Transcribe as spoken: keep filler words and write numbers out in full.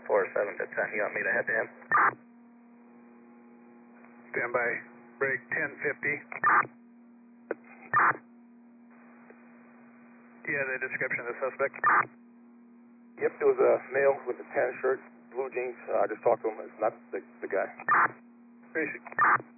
four seven to ten. You want me to head to him? Stand by. Break ten fifty. Do you have the description of the suspect? Yep, it was a male with a tan shirt, blue jeans. Uh, I just talked to him. It's not the, the guy. Appreciate it.